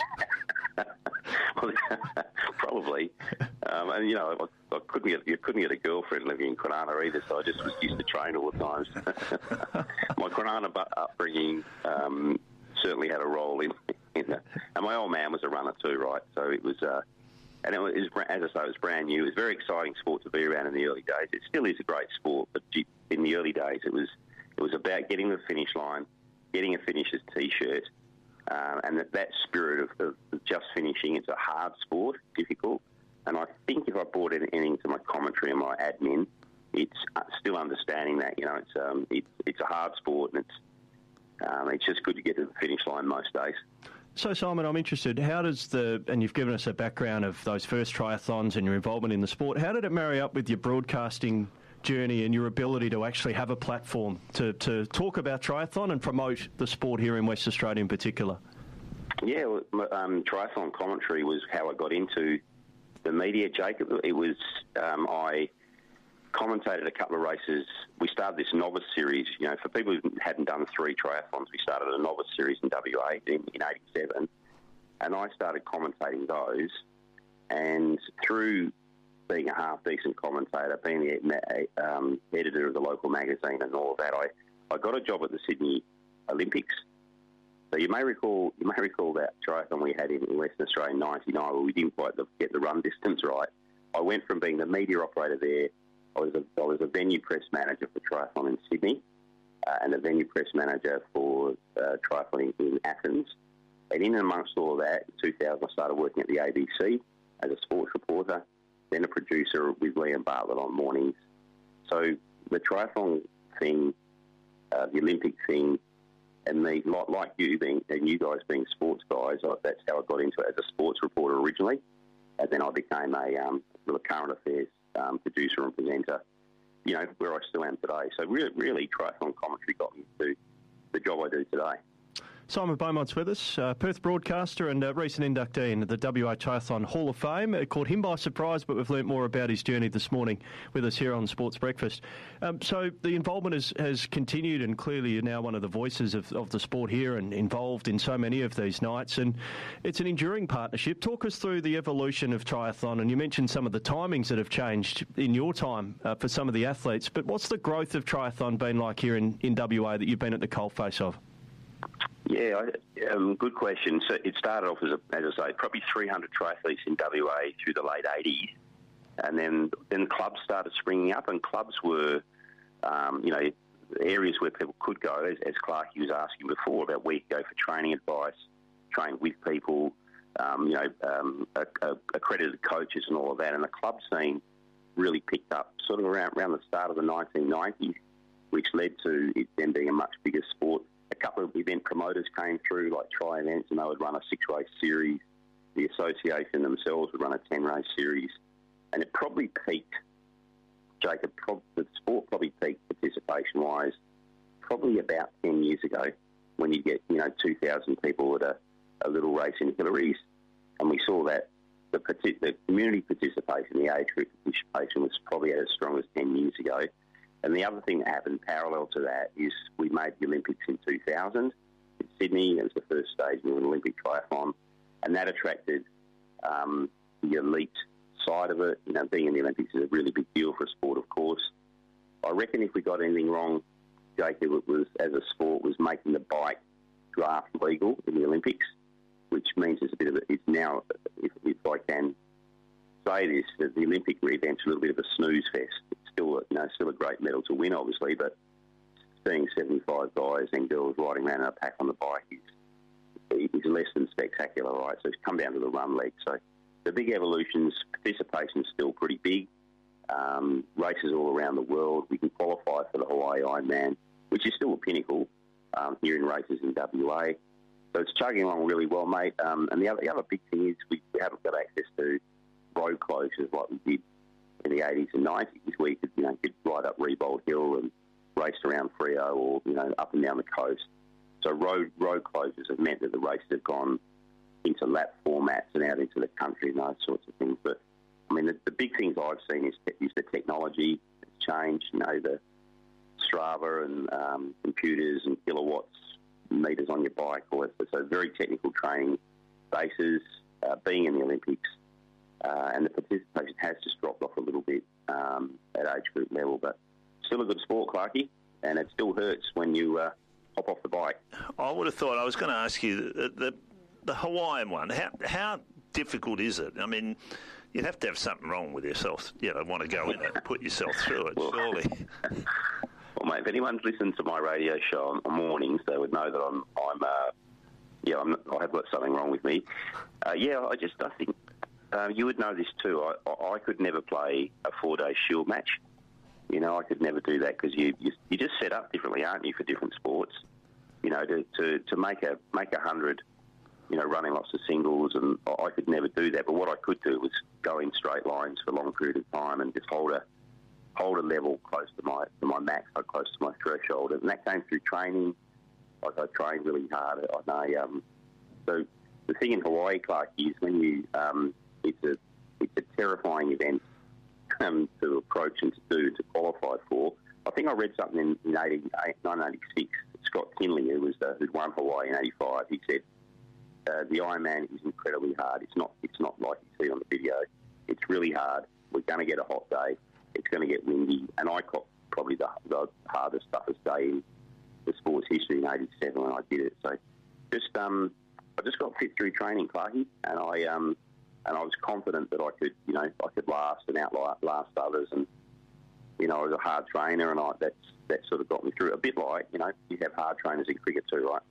Well, probably. Um, and, you know, I, I couldn't get, you couldn't get a girlfriend living in Kwinana either, so I just was used to train all the times. My Kwinana upbringing um, certainly had a role in, in that. And my old man was a runner too, right? So it was... Uh, And it was, as I say, it was brand new. It was a very exciting sport to be around in the early days. It still is a great sport, but in the early days, it was it was about getting to the finish line, getting a finisher's T-shirt, um, and that, that spirit of, of just finishing. It's a hard sport, difficult, and I think if I brought anything to my commentary and my admin, it's still understanding that. You know, it's um, it's it's a hard sport, and it's um, it's just good to get to the finish line most days. So, Simon, I'm interested, how does the, and you've given us a background of those first triathlons and your involvement in the sport, how did it marry up with your broadcasting journey and your ability to actually have a platform to, to talk about triathlon and promote the sport here in West Australia in particular? Yeah, well, um, triathlon commentary was how I got into the media, Jacob. It was, um, I commentated a couple of races. We started this novice series, you know, for people who hadn't done three triathlons, we started a novice series in W A in, in eighty-seven, and I started commentating those, and through being a half-decent commentator, being the um, editor of the local magazine and all of that, I, I got a job at the Sydney Olympics. So you may recall you may recall that triathlon we had in, in Western Australia in ninety-nine where we didn't quite get the run distance right. I went from being the media operator there. I was a, I was a venue press manager for triathlon in Sydney uh, and a venue press manager for uh, triathlon in, in Athens. And in and amongst all of that, in two thousand, I started working at the A B C as a sports reporter, then a producer with Liam Bartlett on mornings. So the triathlon thing, uh, the Olympic thing, and me, like, like you being, and you guys being sports guys, I, that's how I got into it as a sports reporter originally. And then I became a, um, a current affairs Um, producer and presenter, you know, where I still am today. So really, really triathlon commentary got me to the job I do today. Simon Beaumont's with us, uh, Perth broadcaster and a recent inductee into the W A Triathlon Hall of Fame. It caught him by surprise, but we've learnt more about his journey this morning with us here on Sports Breakfast. Um, so the involvement has, has continued, and clearly you're now one of the voices of, of the sport here and involved in so many of these nights. And it's an enduring partnership. Talk us through the evolution of triathlon, and you mentioned some of the timings that have changed in your time uh, for some of the athletes. But what's the growth of triathlon been like here in, in W A that you've been at the coalface of? Yeah, um, good question. So it started off as, a, as I say, probably three hundred triathletes in W A through the late eighties, and then then clubs started springing up, and clubs were, um, you know, areas where people could go, as, as Clarkie was asking before, about where you go for training advice, train with people, um, you know, um, a, a, accredited coaches and all of that, and the club scene really picked up sort of around, around the start of the nineteen nineties, which led to it then being a much bigger sport. A couple of event promoters came through, like Tri Events, and they would run a six-race series. The association themselves would run a ten-race series. And it probably peaked, Jacob, prob- the sport probably peaked participation-wise probably about ten years ago, when you get, you know, two thousand people at a, a little race in Hillary's. And we saw that the, partic- the community participation, the age group participation was probably as strong as ten years ago. And the other thing that happened parallel to that is we made the Olympics in two thousand in Sydney. It was the first stage of an Olympic triathlon, and that attracted um, the elite side of it. You know, being in the Olympics is a really big deal for a sport, of course. I reckon if we got anything wrong, Jacob, it was, as a sport, was making the bike draft legal in the Olympics, which means it's a bit of a, it's now, if, if I can say this, that the Olympic event's a little bit of a snooze fest. It's still, you know, still a great medal to win, obviously, but seeing seventy-five guys and girls riding around in a pack on the bike is, is less than spectacular, right? So it's come down to the run leg. So the big evolutions, participation's still pretty big. Um, races all around the world. We can qualify for the Hawaii Ironman, which is still a pinnacle um, here in races in W A. So it's chugging along really well, mate. Um, and the other, the other big thing is we haven't got access to road closures like we did in the eighties and nineties, where you could, you know, get right up Rebold Hill and race around Freo or, you know, up and down the coast. So road road closures have meant that the races have gone into lap formats and out into the country and those sorts of things. But, I mean, the, the big things I've seen is, is the technology has changed, you know, the Strava and um, computers and kilowatts, meters on your bike, or so very technical training bases, uh, being in the Olympics, uh, and the participation has just dropped off a little bit um, at age group level, but still a good sport, Clarkie, and it still hurts when you uh, hop off the bike. I would have thought, I was going to ask you, the, the, the Hawaiian one, how, how difficult is it? I mean, you'd have to have something wrong with yourself, you know, want to go in it and put yourself through it, well, surely. Well, mate, if anyone's listened to my radio show on, on mornings, they would know that I'm, I'm, uh, yeah, I'm, I have got something wrong with me. Uh, yeah, I just, I think uh, you would know this too. I, I, I could never play a four-day shield match. You know, I could never do that because you, you you just set up differently, aren't you, for different sports? You know, to, to, to make a make a hundred, you know, running lots of singles, and I could never do that. But what I could do was go in straight lines for a long period of time and just hold a hold a level close to my to my max, or close to my threshold, and that came through training. Like I trained really hard. I know. Um, so the thing in Hawaii, Clark, is when you um, it's a it's a terrifying event um, to approach and to do to qualify for. I think I read something in, in nineteen eighty-six. Scott Kinley, who was uh, who'd won Hawaii in eighty-five, he said uh, the Ironman is incredibly hard. It's not it's not like you see on the video. It's really hard. We're going to get a hot day. It's going to get windy, and I caught probably the, the hardest, toughest day in the sport's history in eighty-seven when I did it. So, just um, I just got fit through training, Clarkie, and I um, and I was confident that I could, you know, I could last and outlast others, and you know, I was a hard trainer, and I that's that sort of got me through. A bit like, you know, you have hard trainers in cricket too, right?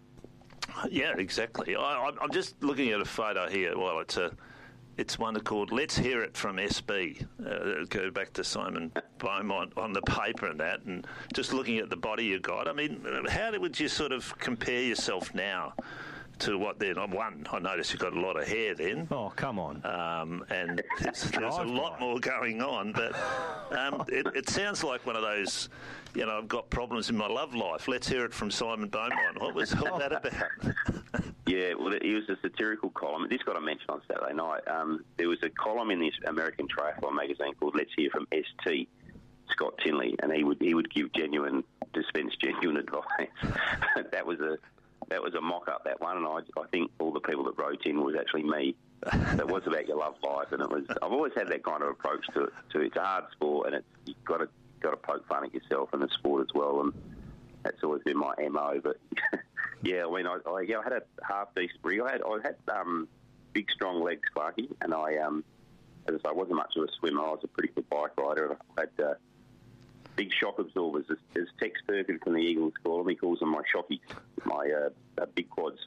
Yeah, exactly. I, I'm just looking at a photo here. Well, it's a. It's one called Let's Hear It from S B. Uh, go back to Simon Beaumont on the paper and that, and just looking at the body you got. I mean, how would you sort of compare yourself now to what then? One, I noticed you've got a lot of hair then. Oh, come on. Um, and there's, there's a lot more going on, but um, it, it sounds like one of those, you know, I've got problems in my love life. Let's hear it from Simon Beaumont. What was all that about? Yeah, well, it was a satirical column. This got a mention on Saturday night. Um, there was a column in this American Triathlon magazine called Let's Hear from S T, Scott Tinley, and he would he would give genuine, dispense genuine advice. that was a that was a mock-up, that one, and I, I think all the people that wrote in was actually me. It was about your love life, and it was. I've always had that kind of approach to it. To it's a hard sport, and it's you've got to got to poke fun at yourself in the sport as well, and that's always been my M O. But yeah, I mean, I, I, yeah, I had a half decent rig. I had I had um, big, strong legs, Clarkie, and I um, as I say, I wasn't much of a swimmer. I was a pretty good bike rider. I had uh, big shock absorbers, as, as Tex Perkins from the Eagles call them. He calls them my shockies, my uh, uh, big quads.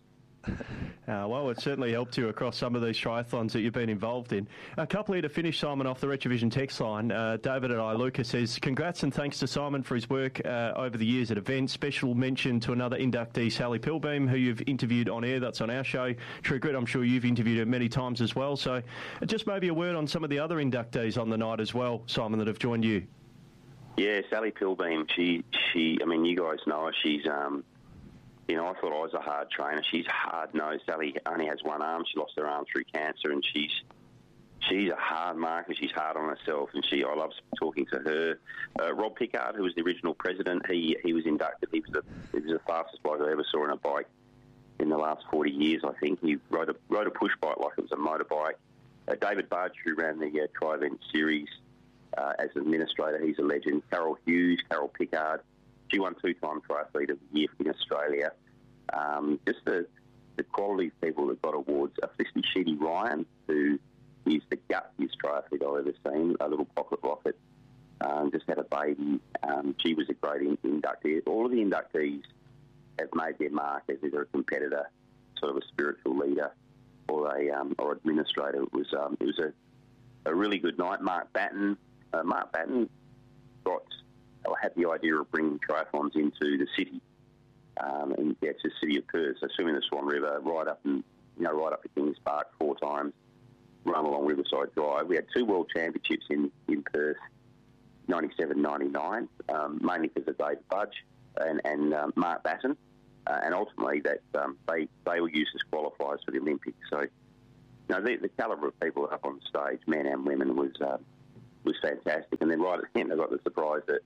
Uh, well, it certainly helped you across some of these triathlons that you've been involved in. A couple here to finish, Simon, off the Retrovision text line. Uh, David at Iluka says, congrats and thanks to Simon for his work uh, over the years at events. Special mention to another inductee, Sally Pilbeam, who you've interviewed on air. That's on our show. True Grit, I'm sure you've interviewed her many times as well. So uh, just maybe a word on some of the other inductees on the night as well, Simon, that have joined you. Yeah, Sally Pilbeam, she, she, I mean, you guys know her. She's... Um, You know, I thought I was a hard trainer. She's hard-nosed. Sally only has one arm. She lost her arm through cancer, and she's she's a hard marker. She's hard on herself, and she I love talking to her. Uh, Rob Pickard, who was the original president, he he was inducted. He was the he was the fastest bloke I ever saw on a bike in the last forty years. I think he rode a rode a push bike like it was a motorbike. Uh, David Barge, who ran the uh, Tri-Event Series uh, as administrator, he's a legend. Carol Hughes, Carol Pickard. She won two-time Triathlete of the Year in Australia. Um, just the, the quality of people that got awards. Uh, Felicity Sheedy Ryan, who is the gutsiest triathlete I've ever seen, a little pocket rocket, um, just had a baby. Um, she was a great in- inductee. All of the inductees have made their mark as either a competitor, sort of a spiritual leader, or a um, or administrator. It was um, it was a, a really good night. Mark Batten, uh, Mark Batten got... I had the idea of bringing triathlons into the city, um, and yeah, it's the city of Perth. So swimming the Swan River, right up and you know, right up to Kings Park four times, run along Riverside Drive. We had two World Championships in, in Perth, ninety-seven ninety-nine, um, mainly because of Dave Budge and, and um, Mark Batten. Uh, and ultimately, that um, they they were used as qualifiers for the Olympics. So, you know, the, the calibre of people up on stage, men and women, was uh, was fantastic. And then right at the end, I got the surprise that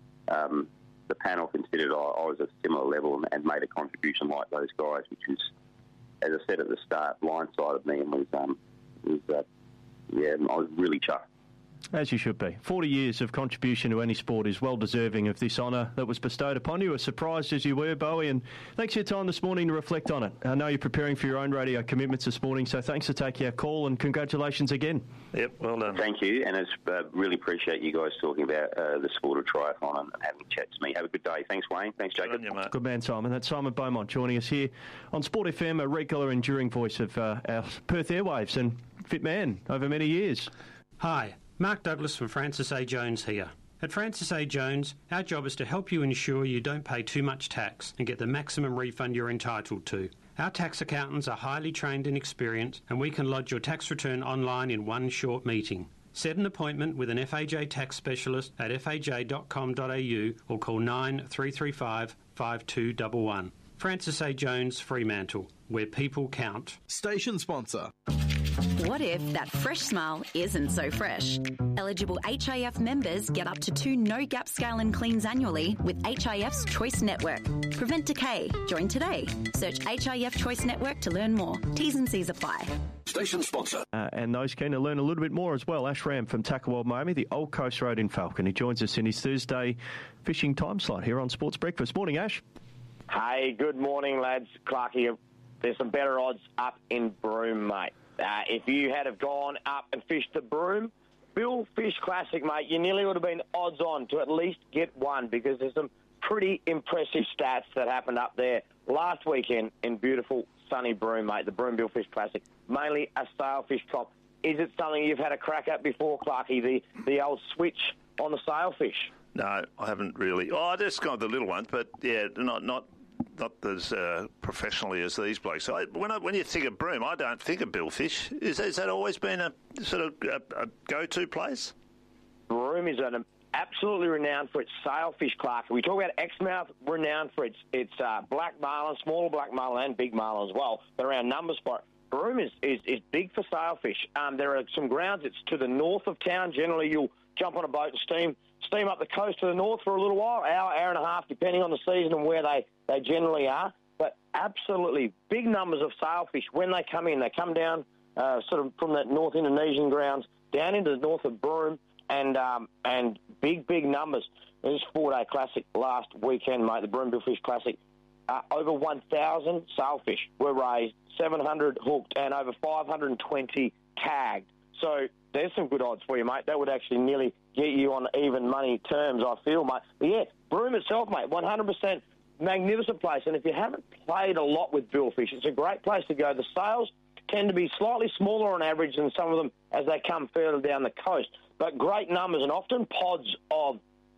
um, the panel considered I, I was at a similar level and, and made a contribution like those guys, which is, as I said at the start, blindsided me and was, um, was uh, yeah, I was really chuffed. As you should be. forty years of contribution to any sport is well deserving of this honour that was bestowed upon you, as surprised as you were, Bowie, and thanks for your time this morning to reflect on it. I know you're preparing for your own radio commitments this morning, so thanks for taking our call and congratulations again. Yep, well done. Thank you, and it's uh, really appreciate you guys talking about uh, the sport of triathlon and, and having a chat to me. Have a good day. Thanks, Wayne. Thanks, Jacob. Good, you, good man, Simon. That's Simon Beaumont joining us here on Sport F M, a regular enduring voice of uh, our Perth airwaves and fit man over many years. Hi. Mark Douglas from Francis A. Jones here. At Francis A. Jones, our job is to help you ensure you don't pay too much tax and get the maximum refund you're entitled to. Our tax accountants are highly trained and experienced, and we can lodge your tax return online in one short meeting. Set an appointment with an F A J tax specialist at f a j dot com dot a u or call nine three three five, five two one one. Francis A. Jones, Fremantle, where people count. Station sponsor. What if that fresh smile isn't so fresh? Eligible H I F members get up to two no-gap scale and cleans annually with H I F's Choice Network. Prevent decay. Join today. Search H I F Choice Network to learn more. T's and C's apply. Station sponsor. Uh, and those keen to learn a little bit more as well, Ash Ram from Tuckerwald, Miami, the Old Coast Road in Falcon. He joins us in his Thursday fishing time slot here on Sports Breakfast. Morning, Ash. Hey, good morning, lads. Clarkie, there's some better odds up in Broome, mate. Uh, if you had have gone up and fished the Broome Bill Fish Classic, mate, you nearly would have been odds on to at least get one, because there's some pretty impressive stats that happened up there last weekend in beautiful sunny Broome, mate, the Broome Bill Fish Classic. Mainly a sailfish crop. Is it something you've had a crack at before, Clarkie, the, the old switch on the sailfish? No, I haven't really. Oh, I just got the little ones, but yeah, not not not as uh, professionally as these blokes. So I, when I, when you think of Broome, I don't think of billfish. Is, has that always been a sort of a, a go-to place? Broome is an absolutely renowned for its sailfish, Clark. We talk about Exmouth, renowned for its its uh, black marlin, smaller black marlin and big marlin as well. But around numbers for it. Broome is, is, is big for sailfish. Um, there are some grounds. It's to the north of town. Generally, you'll jump on a boat and steam steam up the coast to the north for a little while, hour, hour and a half, depending on the season and where they, they generally are. But absolutely big numbers of sailfish when they come in. They come down uh, sort of from that North Indonesian grounds down into the north of Broome, and um, and big, big numbers. This four-day classic last weekend, mate, the Broome Billfish Classic. Uh, over one thousand sailfish were raised, seven hundred hooked, and over five hundred twenty tagged. So there's some good odds for you, mate. That would actually nearly get you on even money terms, I feel, mate. But yeah, Broome itself, mate, one hundred percent magnificent place. And if you haven't played a lot with billfish, it's a great place to go. The sails tend to be slightly smaller on average than some of them as they come further down the coast. But great numbers and often pods of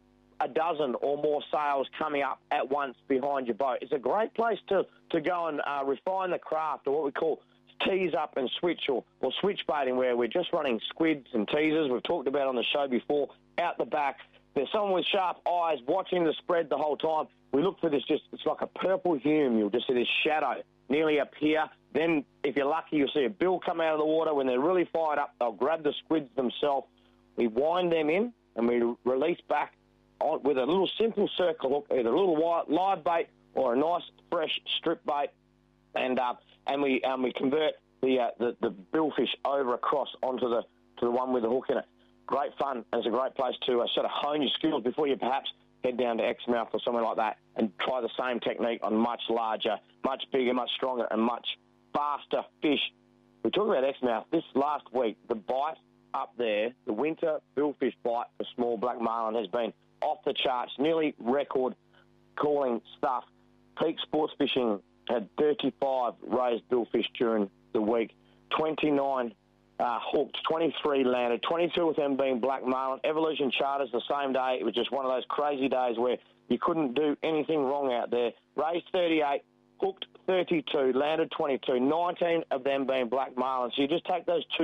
a dozen or more sails coming up at once behind your boat. It's a great place to, to go and uh, refine the craft, or what we call tease up and switch, or, or switch baiting, where we're just running squids and teasers. We've talked about on the show before, out the back. There's someone with sharp eyes watching the spread the whole time. We look for this, just it's like a purple hume. You'll just see this shadow nearly up here. Then, if you're lucky, you'll see a bill come out of the water. When they're really fired up, they'll grab the squids themselves. We wind them in, and we release back on, with a little simple circle hook, either a little white live bait or a nice fresh strip bait, and uh, and we um, we convert the, uh, the the billfish over across onto the to the one with the hook in it. Great fun. It's a great place to uh, sort of hone your skills before you perhaps head down to Exmouth or somewhere like that and try the same technique on much larger, much bigger, much stronger, and much faster fish. We talked about Exmouth this last week. The bite up there, the winter billfish bite for small black marlin has been off the charts, nearly record-calling stuff. Peak Sports Fishing had thirty-five raised billfish during the week, twenty-nine uh, hooked, twenty-three landed, twenty-two of them being black marlin. Evolution Charters the same day. It was just one of those crazy days where you couldn't do anything wrong out there. Raised thirty-eight, hooked thirty-two, landed twenty-two, nineteen of them being black marlin. So you just take those two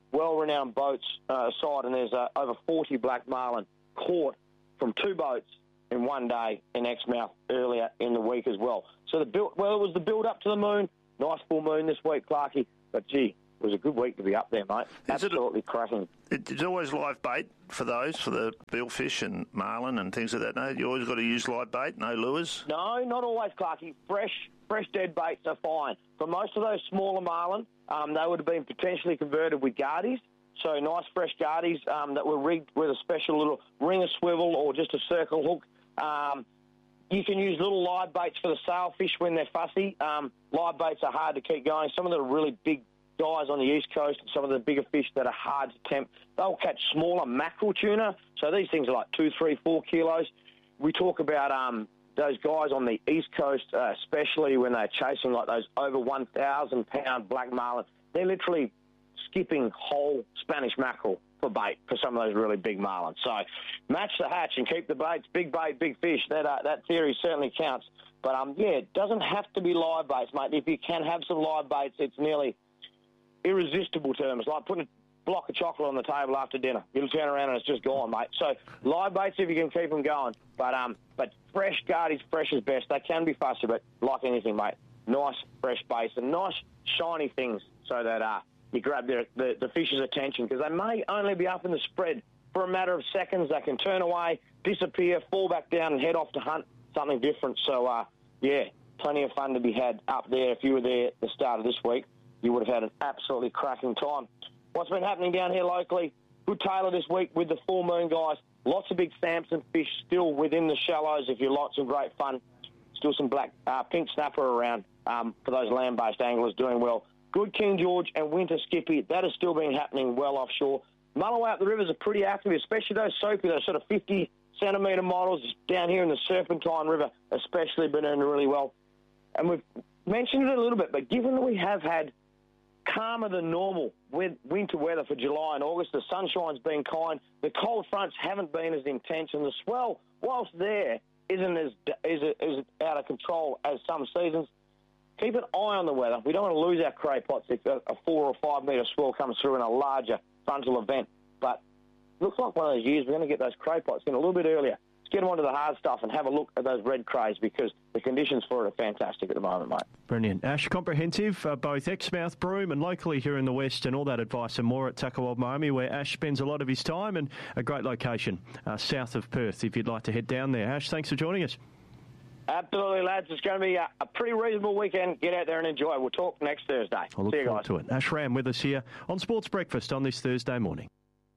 well-renowned boats uh, aside, and there's uh, over forty black marlin caught from two boats in one day in Exmouth earlier in the week as well. So the build, well, it was the build-up to the moon. Nice full moon this week, Clarkie. But, gee, it was a good week to be up there, mate. Absolutely cracking. It's always live bait for those, for the billfish and marlin and things like that. No, you always got to use live bait, no lures? No, not always, Clarkie. Fresh, fresh dead baits are fine. For most of those smaller marlin, um, they would have been potentially converted with guardies. So nice fresh guardies um, that were rigged with a special little ring of swivel or just a circle hook. Um, you can use little live baits for the sailfish when they're fussy. Um, live baits are hard to keep going. Some of the really big guys on the east coast, some of the bigger fish that are hard to tempt, they'll catch smaller mackerel tuna. So these things are like two, three, four kilos. We talk about um, those guys on the east coast, uh, especially when they're chasing like those over one thousand pound black marlin. They're literally skipping whole Spanish mackerel for bait for some of those really big marlins. So match the hatch and keep the baits, big bait, big fish. That uh, that theory certainly counts. But, um, yeah, it doesn't have to be live baits, mate. If you can have some live baits, it's nearly irresistible terms, like putting a block of chocolate on the table after dinner. You'll turn around and it's just gone, mate. So live baits if you can keep them going. But um, but fresh guardies, fresh is best. They can be fussy, but like anything, mate, nice fresh baits and nice shiny things so that uh, you grab the, the, the fish's attention, because they may only be up in the spread for a matter of seconds. They can turn away, disappear, fall back down and head off to hunt something different. So, uh, yeah, plenty of fun to be had up there. If you were there at the start of this week, you would have had an absolutely cracking time. What's been happening down here locally? Good tailor this week with the full moon, guys. Lots of big Samson fish still within the shallows if you like some great fun. Still some black, uh, pink snapper around um, for those land-based anglers doing well. Good King George and winter skippy. That has still been happening well offshore. Mulloway up the rivers are pretty active, especially those soapy, those sort of fifty centimetre models down here in the Serpentine River, especially been doing really well. And we've mentioned it a little bit, but given that we have had calmer than normal with winter weather for July and August, the sunshine's been kind, the cold fronts haven't been as intense, and the swell, whilst there, isn't as is is out of control as some seasons. Keep an eye on the weather. We don't want to lose our cray pots if a four or five metre swell comes through in a larger frontal event. But looks like one of those years we're going to get those cray pots in a little bit earlier. Let's get them onto the hard stuff and have a look at those red crays, because the conditions for it are fantastic at the moment, mate. Brilliant. Ash, comprehensive, uh, both Exmouth, Broome and locally here in the West, and all that advice and more at Takawal Miami, where Ash spends a lot of his time, and a great location uh, south of Perth if you'd like to head down there. Ash, thanks for joining us. Absolutely, lads. It's going to be a, a pretty reasonable weekend. Get out there and enjoy. We'll talk next Thursday. I'll look See you forward guys. to it. Ash Ram with us here on Sports Breakfast on this Thursday morning.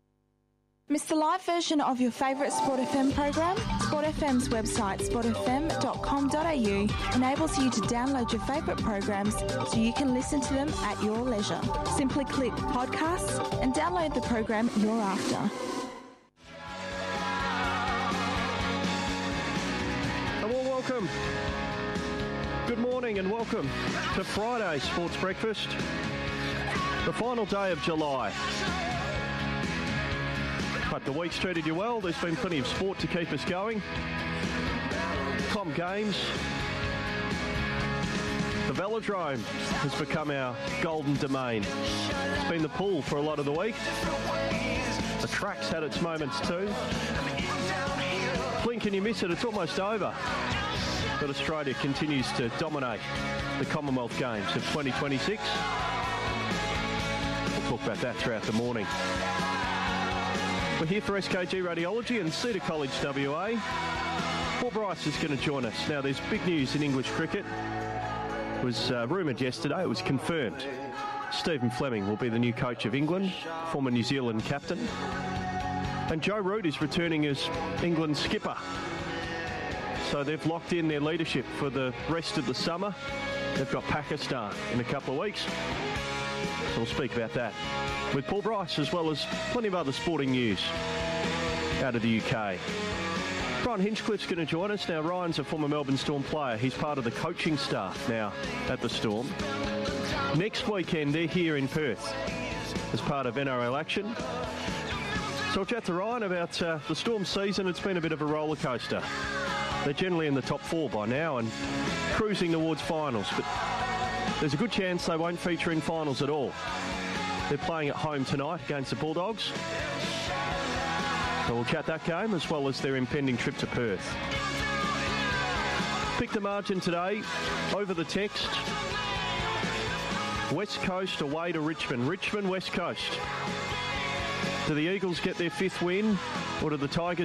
Miss the live version of your favourite Sport F M program? Sport F M's website, sport f m dot com dot a u, enables you to download your favourite programs so you can listen to them at your leisure. Simply click podcasts and download the program you're after. A warm welcome. Good morning and welcome to Friday Sports Breakfast, the final day of July. Hope the week's treated you well. There's been plenty of sport to keep us going. Com Games. The Velodrome has become our golden domain. It's been the pool for a lot of the week. The track's had its moments too. Blink and you miss it, it's almost over. But Australia continues to dominate the Commonwealth Games of twenty twenty-six. We'll talk about that throughout the morning. We're here for S K G Radiology and Cedar College W A. Paul Bryce is going to join us. Now, there's big news in English cricket. It was uh, rumoured yesterday, it was confirmed. Stephen Fleming will be the new coach of England, former New Zealand captain. And Joe Root is returning as England's skipper. So they've locked in their leadership for the rest of the summer. They've got Pakistan in a couple of weeks. So we'll speak about that with Paul Bryce, as well as plenty of other sporting news out of the U K. Ryan Hinchcliffe's going to join us. Now, Ryan's a former Melbourne Storm player. He's part of the coaching staff now at the Storm. Next weekend, they're here in Perth as part of N R L action. So I'll chat to Ryan about uh, the Storm season. It's been a bit of a roller coaster. They're generally in the top four by now and cruising towards finals, but there's a good chance they won't feature in finals at all. They're playing at home tonight against the Bulldogs. So we'll chat that game as well as their impending trip to Perth. Pick the margin today over the text. West Coast away to Richmond. Richmond, West Coast. Do the Eagles get their fifth win, or do the Tigers